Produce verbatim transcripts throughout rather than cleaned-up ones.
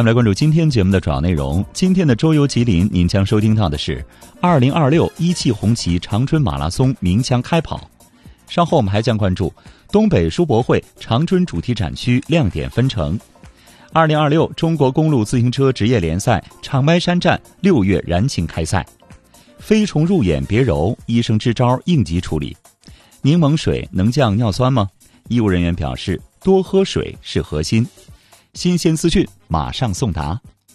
下面来关注今天节目的主要内容。今天的周游吉林，您将收听到的是二零二六一汽红旗长春马拉松鸣枪开跑。稍后我们还将关注东北书博会长春主题展区亮点纷呈。二零二六中国公路自行车职业联赛长白山站六月燃情开赛。飞虫入眼别揉，医生支招应急处理。柠檬水能降尿酸吗？医务人员表示，多喝水是核心。新鲜资讯马上送达。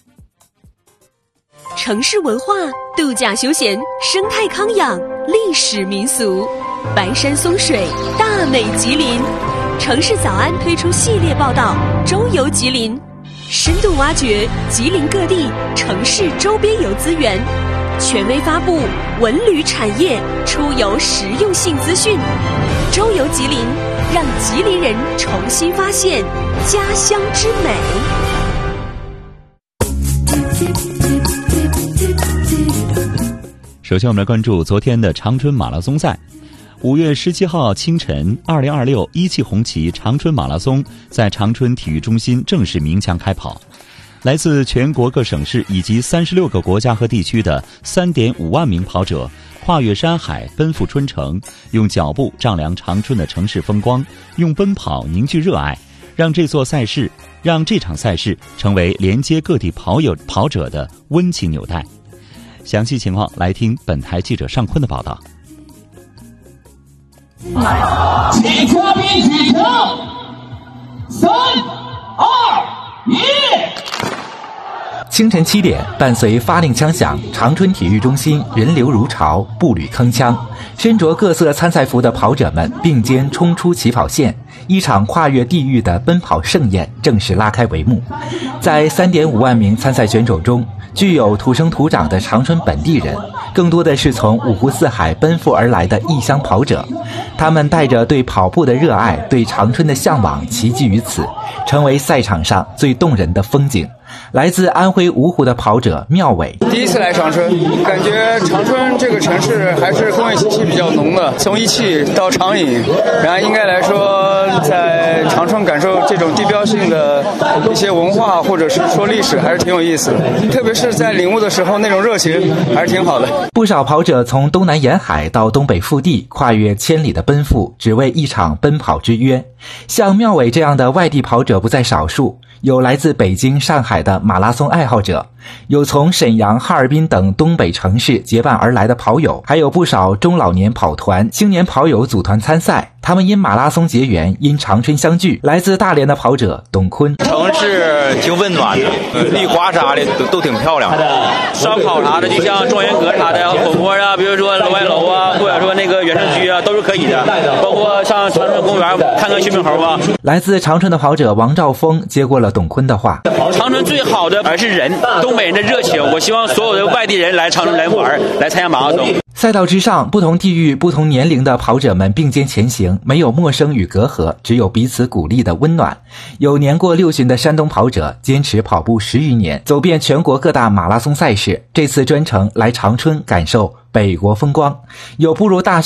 城市文化、度假休闲、生态康养、历史民俗，白山松水，大美吉林。城市早安推出系列报道《周游吉林》，深度挖掘吉林各地城市周边游资源，权威发布文旅产业出游实用性资讯。周游吉林，让吉林人重新发现家乡之美。 首先我们来关注昨天的长春马拉松赛。五月十七号清晨，二零二六一汽红旗长春马拉松在长春体育中心正式鸣枪开跑。来自全国各省市以及三十六个国家和地区的 三点五万名跑者跨越山海，奔赴春城，用脚步丈量长春的城市风光，用奔跑凝聚热爱，让这座赛事让这场赛事成为连接各地跑友跑者的温情纽带。详细情况来听本台记者尚坤的报道。 请嘉宾举行，三二一。 清晨七点，伴随发令枪响，长春体育中心人流如潮，步履铿锵。身着各色参赛服的跑者们并肩冲出起跑线，一场跨越地域的奔跑盛宴正式拉开帷幕。在 三点五万名参赛选手中，具有土生土长的长春本地人，更多的是从五湖四海奔赴而来的异乡跑者。他们带着对跑步的热爱，对长春的向往齐聚于此，成为赛场上最动人的风景。来自安徽芜湖的跑者妙伟， 第一次来长春，感觉长春这个城市还是工业气息比较浓的，从一汽到长影，然后应该来说在长春感受这种地标性的一些文化或者是说历史还是挺有意思的，特别是在领悟的时候那种热情还是挺好的。 不少跑者从东南沿海到东北腹地，跨越千里的奔赴，只为一场奔跑之约。像妙伟这样的外地跑者不在少数，有来自北京、上海的马拉松爱好者，有从沈阳、哈尔滨等东北城市结伴而来的跑友，还有不少中老年跑团、青年跑友组团参赛。他们因马拉松结缘，因长春相聚。来自大连的跑者董坤， 城市挺温暖的，绿化啥的都都挺漂亮的。烧烤啥的，就像状元阁啥的，火锅啊，比如说楼外楼啊，或者说那个原生居啊，都是可以的。包括上长春公园看看薛平猴啊。 来自长春的跑者王兆峰接过了董坤的话： 长春最好的还是人，东北人的热情。我希望所有的外地人来长春来玩，来参加马拉松。 赛道之上，不同地域、不同年龄的跑者们并肩前行，没有陌生与隔阂，只有彼此鼓励的温暖。有年过六旬的山东跑者，坚持跑步十余年，走遍全国各大马拉松赛事，这次专程来长春感受北国风光。有步入大